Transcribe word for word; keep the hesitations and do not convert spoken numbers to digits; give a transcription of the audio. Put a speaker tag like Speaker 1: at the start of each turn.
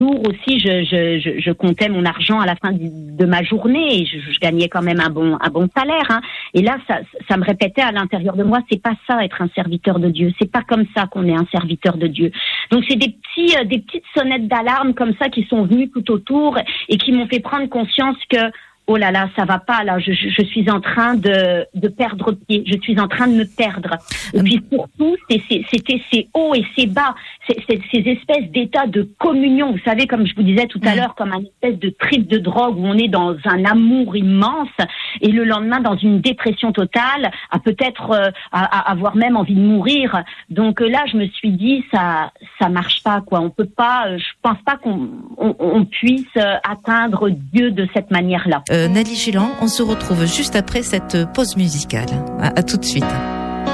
Speaker 1: jour aussi, je, je, je, je comptais mon argent à la fin de ma journée et je, je gagnais quand même un bon, un bon salaire. Hein. Et là, ça, ça me répétait à l'intérieur de moi, c'est pas ça être un serviteur de Dieu. C'est pas comme ça qu'on est un serviteur de Dieu. Donc c'est des petits, euh, des petites sonnettes d'alarme comme ça qui sont venues tout autour et qui m'ont fait prendre conscience que oh là là, ça va pas là. Je, je, je suis en train de, de perdre pied. Je suis en train de me perdre. Et puis surtout, c'est, c'est, c'était ces hauts et ces bas, c'est, c'est, ces espèces d'états de communion. Vous savez, comme je vous disais tout à l'heure, comme un espèce de trip de drogue où on est dans un amour immense et le lendemain dans une dépression totale, à peut-être euh, à, à avoir même envie de mourir. Donc euh, là, je me suis dit ça, ça marche pas quoi. On peut pas. Euh, je pense pas qu'on on, on puisse euh, atteindre Dieu de cette manière-là.
Speaker 2: Euh, Nathalie Géland, on se retrouve juste après cette pause musicale. À, à tout de suite.